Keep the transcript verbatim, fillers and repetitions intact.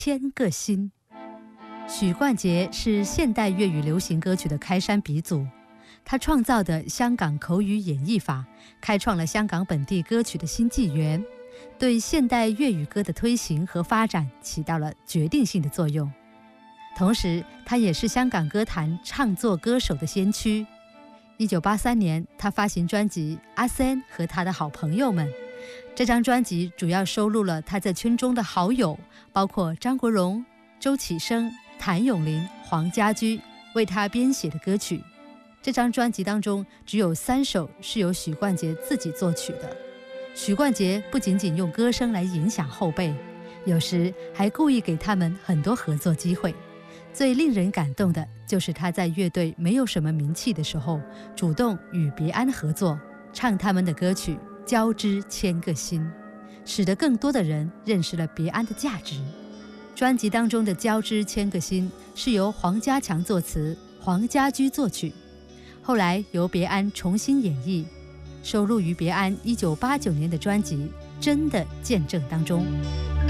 千个心。许冠杰是现代粤语流行歌曲的开山鼻祖，他创造的香港口语演绎法，开创了香港本地歌曲的新纪元，对现代粤语歌的推行和发展起到了决定性的作用。同时，他也是香港歌坛唱作歌手的先驱。一九八三年，他发行专辑《阿森和他的好朋友们》。这张专辑主要收录了他在圈中的好友，包括张国荣、周启生、谭咏麟、黄家驹为他编写的歌曲。这张专辑当中只有三首是由许冠杰自己作曲的。许冠杰不仅仅用歌声来影响后辈，有时还故意给他们很多合作机会。最令人感动的就是他在乐队没有什么名气的时候，主动与别安合作，唱他们的歌曲《交织千个心》，使得更多的人认识了别安的价值。专辑当中的《交织千个心》是由黄家强作词，黄家驹作曲，后来由别安重新演绎，收录于别安一九八九年的专辑《真的见证》当中。